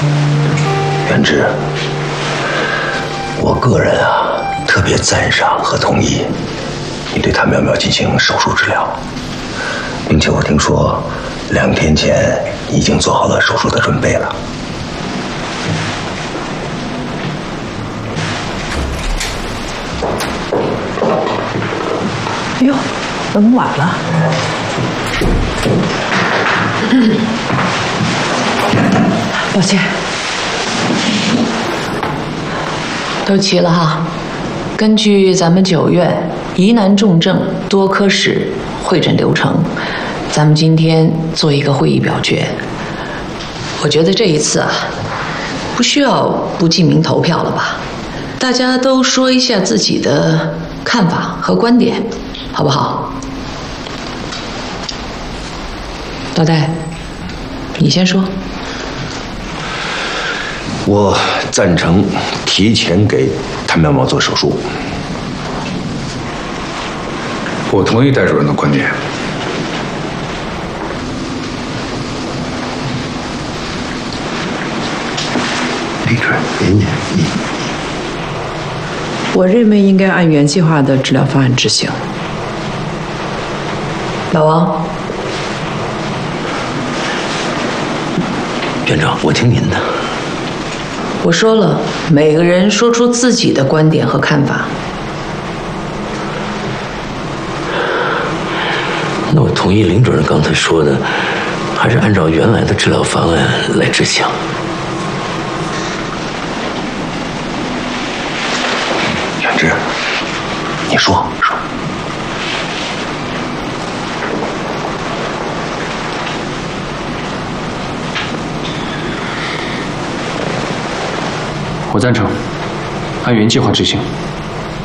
元之，我个人特别赞赏和同意你对谭苗苗进行手术治疗，并且我听说2天前已经做好了手术的准备了。 哎呦，怎么晚了？抱歉。 都齐了哈。根据咱们9院疑难重症多科室会诊流程，咱们今天做一个会议表决。我觉得这一次不需要不记名投票了吧？大家都说一下自己的看法和观点，好不好？老戴，你先说。 我赞成提前给谭苗苗做手术。 我同意戴主任的观点。 李主任，您我认为应该按原计划的治疗方案执行。 老王， 院长，我听您的。 我说了，每个人说出自己的观点和看法。 那我同意林主任刚才说的，还是按照原来的治疗方案来执行。 元之，你说。 我赞成，按原计划执行。